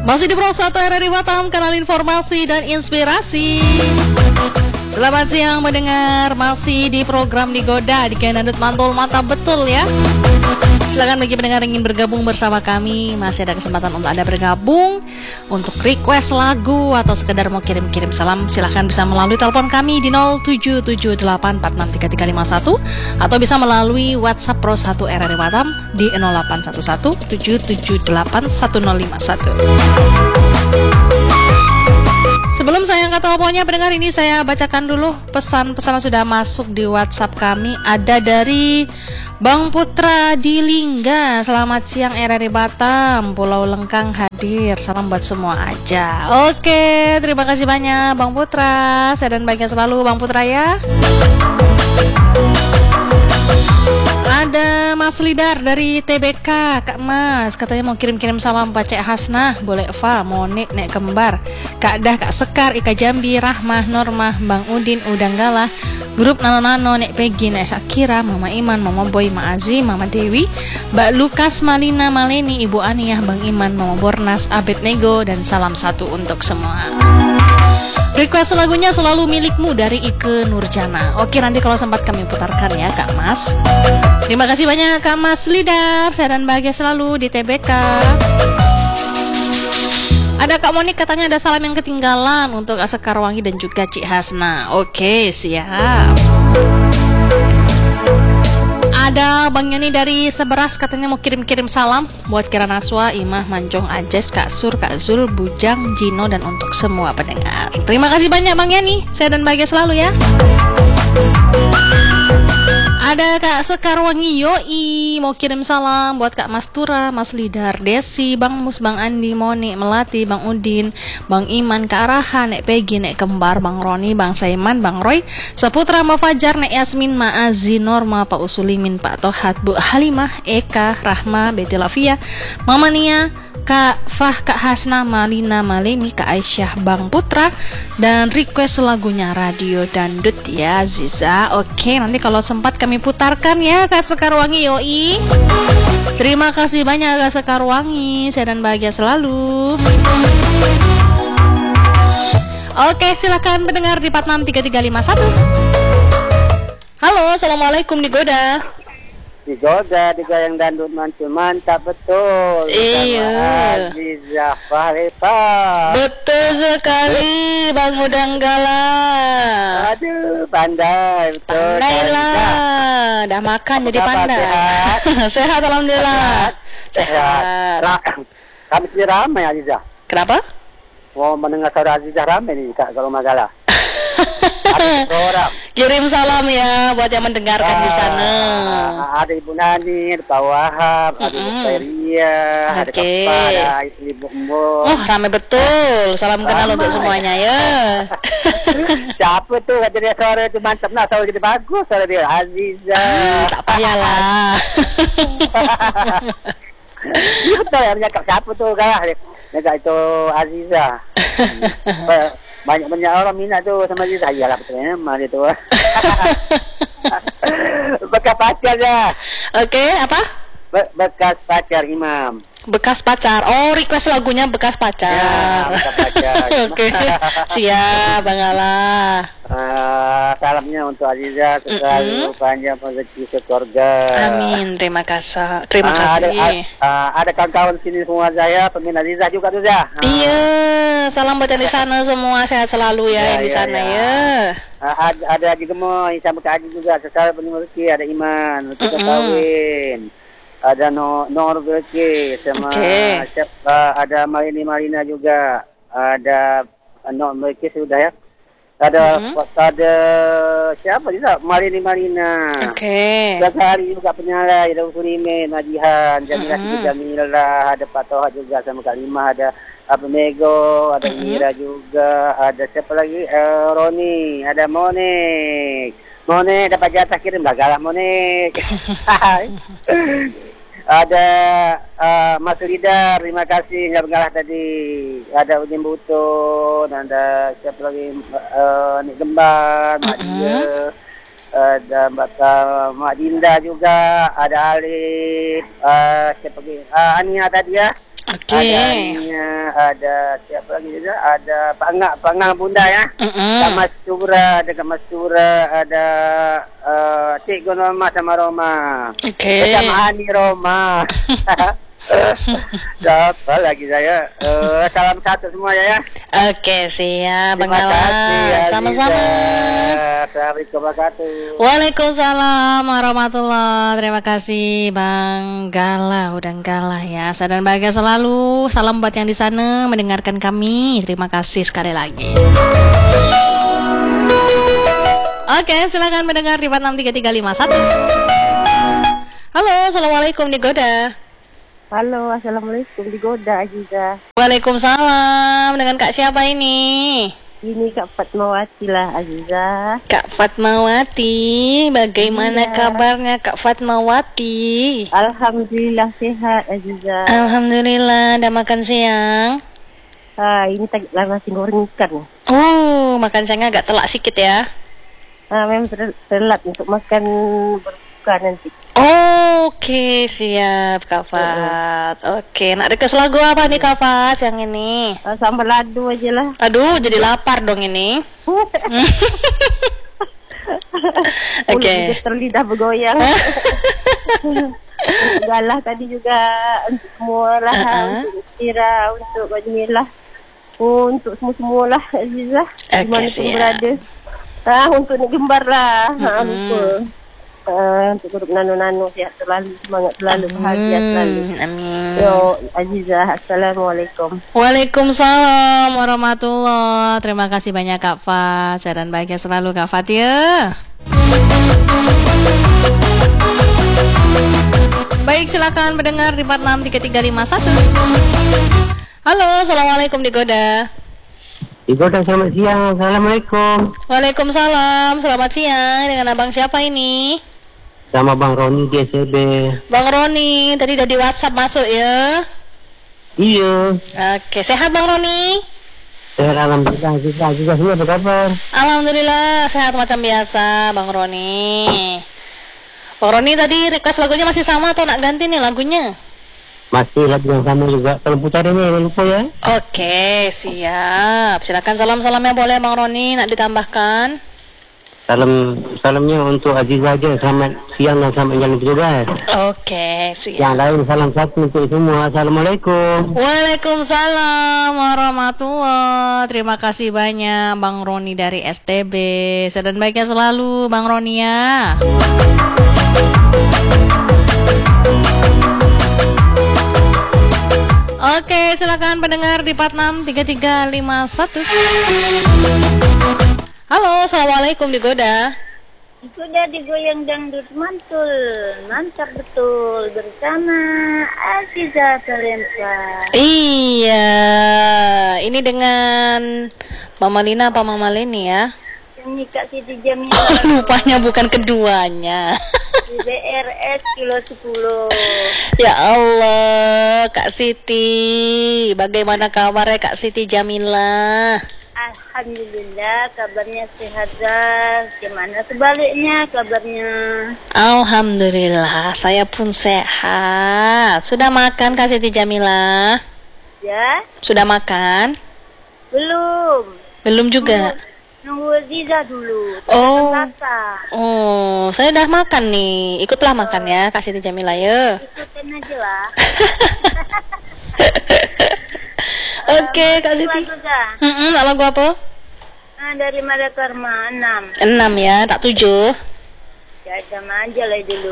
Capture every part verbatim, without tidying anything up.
Masih di Pro satu R R I Batam, kanal informasi dan inspirasi. Selamat siang mendengar, masih di program Digoda di Kanadut Mantul Mantap betul ya. Silakan bagi pendengar yang ingin bergabung bersama kami, masih ada kesempatan untuk Anda bergabung. Untuk request lagu atau sekedar mau kirim-kirim salam, silahkan bisa melalui telepon kami di nol tujuh tujuh delapan empat enam tiga tiga lima satu atau bisa melalui WhatsApp Pro satu R R I Batam di nol delapan satu satu tujuh tujuh delapan satu nol lima satu. Sebelum saya angkat teleponnya pendengar, ini saya bacakan dulu pesan-pesan sudah masuk di WhatsApp kami. Ada dari Bang Putra di Lingga. Selamat siang R R I Batam, Pulau Lengkang hadir. Salam buat semua aja. Oke, terima kasih banyak Bang Putra. Saya dan bahagia selalu Bang Putra ya. Ada Mas Lidar dari T B K, Kak Mas, katanya mau kirim-kirim salam Pak Cek Hasnah, boleh Eva, Monik, Nek Kembar, Kak Dah, Kak Sekar, Ika Jambi, Rahmah, Normah, Bang Udin, Udanggala, grup Nano-Nano, Nek Peggy, Nek Sakira, Mama Iman, Mama Boy, Ma Azi, Mama Dewi, Mbak Lukas, Malina, Maleni, Ibu Aniyah, Bang Iman, Mama Bornas, Abed Nego, dan salam satu untuk semua. Request lagunya selalu milikmu dari Ike Nurjana. Oke, nanti kalau sempat kami putarkan ya Kak Mas. Terima kasih banyak Kak Mas Lidar. Saya dan bahagia selalu di T B K. Ada Kak Monik katanya ada salam yang ketinggalan untuk Sekar Wangi dan juga Cik Hasna. Oke, siap. Ada Bang Yani dari Seberas katanya mau kirim-kirim salam buat Kira Naswa, Imah, Mancong, Ajes, Kak Sur, Kak Zul, Bujang, Jino, dan untuk semua pendengar. Terima kasih banyak Bang Yani. Saya dan bahagia selalu ya. Ada Kak Sekar Wangi Yoi mau kirim salam buat Kak Mas Tura, Mas Lidar, Desi, Bang Mus, Bang Andi, Moni, Melati, Bang Udin, Bang Iman, Kak Arahan, Nek Peggy, Nek Kembar, Bang Roni, Bang Saiman, Bang Roy, Saputra, Ma Fajar, Nek Yasmin, Ma Azi, Norma, Pak Usulimin, Pak Tohat, Bu Halimah, Eka, Rahma, Betty Lavia, Mama Nia, Kak Fah, Kak Hasna, Malina, Maleni, Kak Aisyah, Bang Putra, dan request lagunya Radio Dandut ya Ziza. Oke, nanti kalau sempat kami putarkan ya Kak Sekar Wangi Yoi. Terima kasih banyak Kak Sekar Wangi. Saya dan bahagia selalu. Oke, silakan pendengar di empat enam tiga tiga lima satu. Halo, assalamualaikum Digoda. Digoda, digayang dandut mantul mantap betul. Iya. Azizah Fahrifa. Betul sekali Bang Udanggala. Aduh, pandai betul. Pandai lah. Dah makan jadi pandai. Sehat? Sehat alhamdulillah. Sehat. Ra- Kami sendiri ramai Azizah. Kenapa? Mau mendengar suara Azizah ramai nih Kak kalau Magala. Ada orang. Kirim salam ya buat yang mendengarkan di sana. Ah, ada Ibu Nani, ada Pak Wahab, ada Ibu Khairia, ada Oke. Kepada, Ibu Mbok. Oh, ramai betul. Salam kenal Ramai. untuk semuanya ya. Siapa tuh kata dia suara itu mantap nak, suara jadi bagus suara dia Aziza. Hmm, tak payahlah. Dia betul ya menyakap siapa tuh kalah dia. Dia itu Aziza. Banyak-banyak orang minat tu sama Aziza. Iyalah betul ya memang dia tu. Bekas pacar dah. Oke, apa? Be- bekas pacar Imam. Bekas pacar. Oh, request lagunya Bekas Ya, Pacar. bekas pacar. Oke. Siap, Bang Ala. Uh, salamnya untuk Aziza selalu panjang rezeki sekeluarga. Amin. Terima kasih. Terima Ah, kasih. Ada, uh, ada kawan-kawan sini semua saya peminat Aziza juga tuh ya. Iya, salam buat yang di sana semua, sehat selalu ya, Ya, yang di ya, sana ya. ya. Uh, ada, ada Haji Gemoy sama Kak Haji juga. Secara penuh rezeki ada Iman, kita Mm-mm. kawin. Ada no Nor rezeki sama Oke. siapa, ada Marini Marina juga. Ada uh, Nor rezeki sudah ya. Ada Mm-mm. ada siapa juga Marini Marina. Oke. Setiap hari juga penyalai, ada Usurimin, Najihan, Jamilah Mm-mm. Jamilah, ada Pak Toha juga sama Kak Limah, ada Abu Mego, ada Mm-mm. Ira juga, ada siapa lagi? Uh, Roni, ada Monik. Monik dapat jatah kirim lah galah Monik. Ada uh, Mas Lidar, terima kasih yang mengalah tadi. Ada Udin Butun, ada siapa lagi? Uh, Nik Gembar, Mak Dia. Ada Mbak uh, Mak Dinda juga, ada Alif, uh, siapa lagi? Uh, Ania tadi ya. Oke. Ada Ania, ada siapa lagi juga, ada Pangak, Pangak Bunda ya. Mm-mm. Kak Mastura, ada Kak Mastura, ada uh, Cikgu Roma sama Roma. Oke. Okay. Sama Ani Roma. Siapa lagi saya? Uh, salam satu semua ya. Oke, siap Bang Terima kasih. Gala. Sama-sama. Assalamualaikum warahmatullahi wabarakatuh. Waalaikumsalam warahmatullahi. Terima kasih Bang Gala, udah Gala ya. Sadar bahagia selalu. Salam buat yang di sana mendengarkan kami. Terima kasih sekali lagi. Oke, silakan mendengar di empat enam tiga tiga lima satu. Halo, assalamualaikum Digoda. Halo, assalamualaikum Digoda Aziza. Waalaikumsalam. Dengan Kak siapa ini? Ini Kak Fatmawati lah Aziza. Kak Fatmawati, bagaimana Iya. kabarnya Kak Fatmawati? Alhamdulillah sehat Aziza. Alhamdulillah, udah makan siang? Ah, ini tadi lah nasi goreng ikan. Oh, makan siangnya agak telak sedikit ya? Ah, memang ter- telat untuk makan berbuka nanti. Oke, siap Kak Fat. Oke, nak request lagu apa nih Kak Fat yang ini? Ah, sambal ladu aja lah. Aduh, jadi lapar dong ini. Oke. Mulut terlidah bergoyang. Galah tadi juga untuk semua lah, Uh-uh. untuk Istira, untuk Bajmilah, untuk semua-semua lah Aziza. Oke, Dimanapun siap. berada. Ah, untuk nak gembar lah. Ha, Mm-mm. lupa. Ah, untuk grup nano-nano sihat selalu, semangat selalu, bahagia selalu. Hmm, amin. Yo, Aziza, Assalamualaikum. Waalaikumsalam warahmatullahi. Terima kasih banyak Kak Fat. Sehat dan bahagia selalu Kak Fat ya. Baik, silakan mendengar di empat enam tiga tiga lima satu. Halo, assalamualaikum Digoda. Digoda, selamat siang. Assalamualaikum. Waalaikumsalam, selamat siang. Dengan abang siapa ini? Sama Bang Roni di S C B. Bang Roni, tadi udah di WhatsApp masuk ya. Iya. Oke, sehat Bang Roni? Sehat alhamdulillah. Juga juga semua apa kabar? Alhamdulillah, sehat macam biasa Bang Roni. Bang Roni tadi request lagunya masih sama atau nak ganti nih lagunya? Masih lagu yang sama juga. Kalau putar ini jangan lupa ya. Oke, siap. Silakan salam-salamnya boleh Bang Roni nak ditambahkan. Salam salamnya untuk Aziza aja. Selamat siang dan selamat jalan bertugas. Oke, siap. Yang lain salam satu untuk semua. Assalamualaikum. Waalaikumsalam warahmatullahi. Terima kasih banyak Bang Roni dari S T B. Sehat dan baiknya selalu Bang Roni ya. Oke, silakan pendengar di empat enam tiga tiga lima satu. Halo, assalamualaikum Digoda. Sudah digoyang dangdut mantul, mantap betul bersama Aziza Talenta. Iya, ini dengan Mama Lina apa Mama Leni ya? Ini Kak Siti Jamila. Oh, lupanya bukan keduanya. Di B R S kilo sepuluh. Ya Allah, Kak Siti, bagaimana kabarnya Kak Siti Jamila? Alhamdulillah kabarnya sehat dah. Gimana sebaliknya kabarnya? Alhamdulillah, saya pun sehat. Sudah makan Kak Siti Jamila? Ya? Sudah makan? Belum. Belum juga? Nunggu Aziza dulu. Oh. Rasa. Oh, saya udah makan nih. Ikutlah makan ya Kak Siti Jamila ya. Ikutin aja lah. Oke Kak Siti. Hmm, lagu apa? Nah, dari Mada Karma enam. Enam ya, tak tujuh. Ya sama aja lah dulu.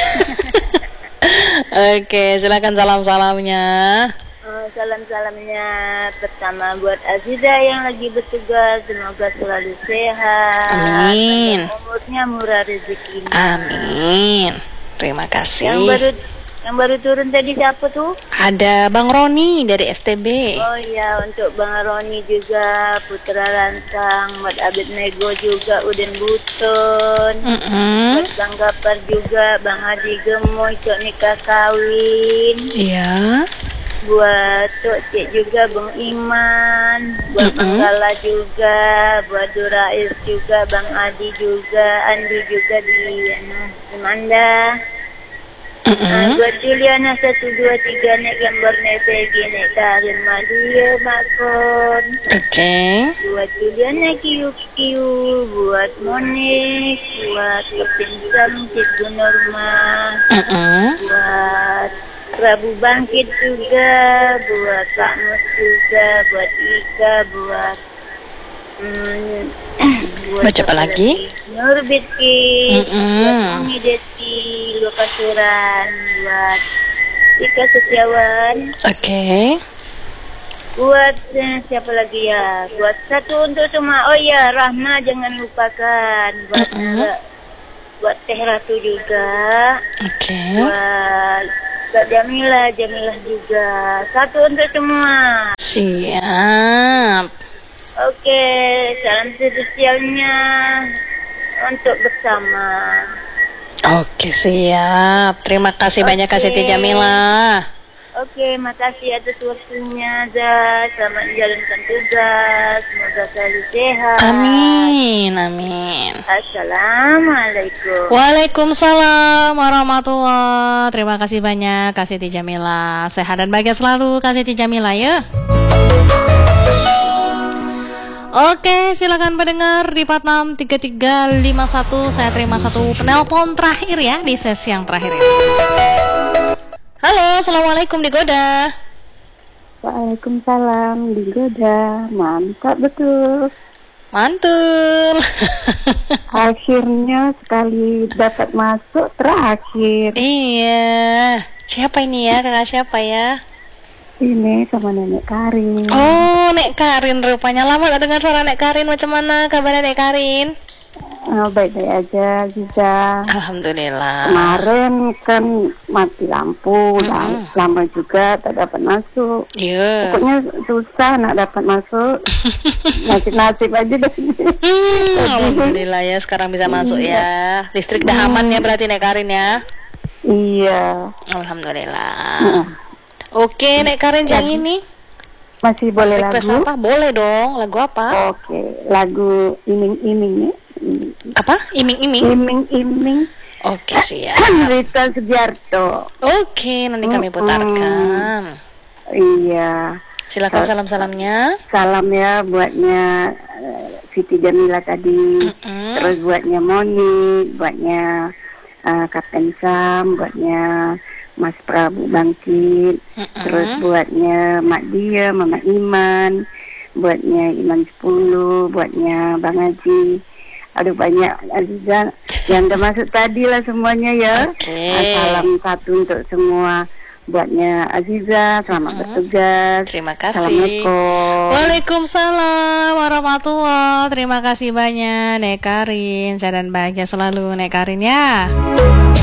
Oke, silakan salam-salamnya. Oh, salam-salamnya pertama buat Aziza yang lagi bertugas, semoga selalu sehat. Amin. Dan umurnya murah rezekinya. Amin. Terima kasih. Yang baru yang baru turun tadi siapa tuh? Ada Bang Roni dari S T B. Oh iya, untuk Bang Roni juga, Putra Lantang, buat Abid Nego juga, Udin Buton, Mm-mm. buat Bang Gapar juga, Bang Hadi Gemoy, Cok nikah kawin, Iya. buat Cok Cik juga, Bang Iman, buat Bang Mm-mm. Kala juga, buat Durais juga, Bang Adi juga, Andi juga di, ano, di Manda. Uh, buat Juliana satu dua tiga nek gambar nek Peggy nek Karin Madia Makon. Oke. Okay. Buat Juliana Kiu Kiu, buat Monik, buat Kapten Sam Cikgu Norma. Uh-uh. Buat Prabu Bangkit juga, buat Pak Mus juga, buat Ika, buat hmm, buat baca apa lagi? Nurbitki, Mm-mm. buat Umi Desi, Lokasuran, buat Ika Setiawan. Oke. Okay. Buat eh, siapa lagi ya? Buat satu untuk semua. Oh ya, Rahma jangan lupakan. Buat Mm-mm. uh, buat Teh Ratu juga. Oke. Okay. Buat Kak Jamila, Jamilah juga. Satu untuk semua. Siap. Oke, salam spesialnya untuk bersama. Oke, siap. Terima kasih Oke. banyak Kak Siti Jamila. Oke, makasih atas waktunya, Zah. Selamat menjalankan tugas. Semoga selalu sehat. Amin, amin. Assalamualaikum. Waalaikumsalam warahmatullah. Terima kasih banyak Kak Siti Jamila. Sehat dan bahagia selalu Kak Siti Jamila ya. Oke, silakan pendengar di empat enam tiga tiga lima satu. Saya terima satu penelpon terakhir ya di sesi yang terakhir ini. Halo, assalamualaikum Digoda. Waalaikumsalam Digoda. Mantap betul. Mantul. Akhirnya sekali dapat masuk terakhir. Iya. Siapa ini ya? Kakak siapa ya? Ini sama Nenek Karin. Oh, Nek Karin rupanya. Lama gak dengar suara Nek Karin. Macam mana kabarnya Nek Karin? Oh, baik-baik aja juga. Alhamdulillah. Kemarin kan mati lampu, Mm-mm. lam- lama juga tak dapat masuk. Iya. Pokoknya susah nak dapat masuk. Nasib-nasib aja deh. Hmm, Alhamdulillah ya sekarang bisa masuk ya. Listrik dah aman ya berarti Nek Karin ya. Iya. Alhamdulillah. Nah, Oke Nek Karin yang ini masih boleh request lagu? apa? Boleh dong. Lagu apa? Oke, lagu iming-iming ya. Apa? Iming-iming. Iming-iming Oke siap. Rita Sugiarto. Oke nanti kami Mm-mm. putarkan. Iya. Silakan salam-salamnya. Salam ya buatnya eh, Siti Jamila tadi. Mm-mm. Terus buatnya Moni, buatnya eh, Kapten Sam, buatnya Mas Prabu Bangkit. Mm-mm. Terus buatnya Mak Dia, Mama Iman, buatnya Iman sepuluh, buatnya Bang Haji. Aduh banyak Aziza yang termasuk tadi lah semuanya ya. Oke. Salam satu untuk semua. Buatnya Aziza, selamat Mm-mm. bertugas. Terima kasih. Assalamualaikum. Waalaikumsalam warahmatullahi. Terima kasih banyak Nek Karin. Sehat dan bahagia selalu Nek Karin ya.